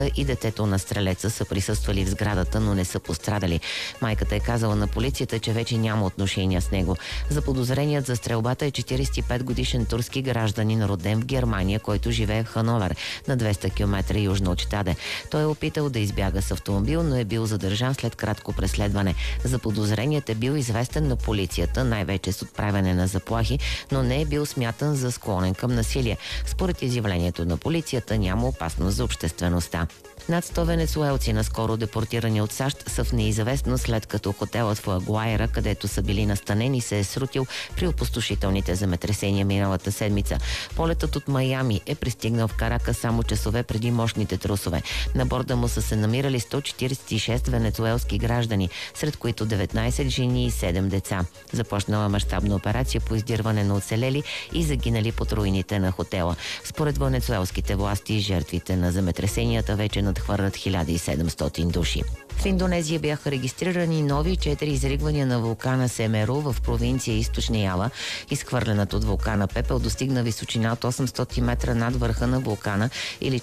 и детето на стрелеца са присъствали в сградата, но не са пострадали. Майката е казала на полицията, че вече няма отношения с него. Заподозреният за стрелбата е 45-годишен турски гражданин, роден в Германия, който живее в Хановер, на 200 км южно от Щаде. Той е опитал да избяга с автомобил, но е бил задържан след кратко преследване. Заподозреният е бил известен на полицията, най-вече с отправяне на заплахи, но не е бил смятан за склонен към насилие. Според изявлението на полицията няма опасност за обществеността. Над 100 венецуелци, наскоро депортирани от САЩ, са в неизвестност, след като хотелът в Лагуайра, където са били настанени, се е срутил при опустошителните земетресения миналата седмица. Полетът от Майами е пристигнал в Каракас само часове преди мощните трусове. На борда му са се намирали 146 венецуелски граждани, сред които 19 жени и 7 деца. Започнала мащабна операция по издирване на оцелели и загинали под руините на хотела. Според венецуелските власти, жертвите на земетресенията вече надхвърлят 1700 души. В Индонезия бяха регистрирани нови 4 изригвания на вулкана Семеру в провинция Източна Ява. Изхвърленът от вулкана пепел достигна височина от 800 метра над върха на вулкана или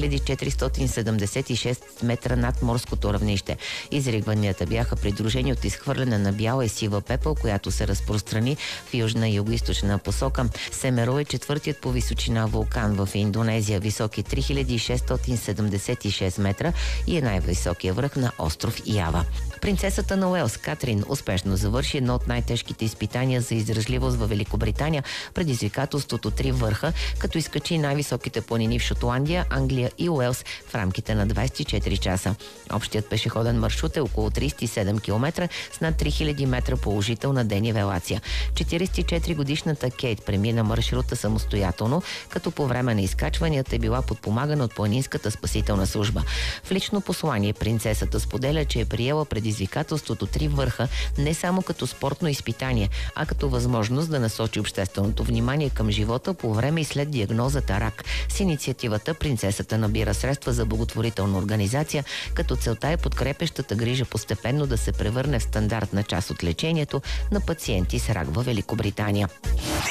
4476 метра над морското равнище. Изригванията бяха придружени от изхвърляне на бяла и сива пепел, която се разпространи в южна и югоизточна посока. Семеру е четвъртият по височина вулкан в Индонезия, високи 3676 метра и е най-високия връх на остров Ява. Принцесата на Уелс Катрин успешно завърши едно от най-тежките изпитания за издръжливост във Великобритания, предизвикателството 3 върха, като изкачи най-високите планини в Шотландия, Англия и Уелс в рамките на 24 часа. Общият пешеходен маршрут е около 37 км с над 3000 метра положителна денивелация. 44-годишната Кейт премина маршрута самостоятелно, като по време на изкачванията е била подпомагана от планинската спасителна служба. В лично послание принцесата споделя, че е приела предизвикателството 3 върха не само като спортно изпитание, а като възможност да насочи общественото внимание към живота по време и след диагнозата рак. С инициативата принцесата набира средства за благотворителна организация, като целта е подкрепещата грижа постепенно да се превърне в стандартна част от лечението на пациенти с рак във Великобритания.